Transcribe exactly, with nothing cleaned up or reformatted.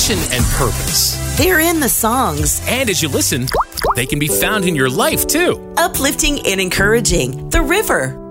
mission and purpose. They're in the songs. And as you listen, they can be found in your life too. Uplifting and encouraging. The River.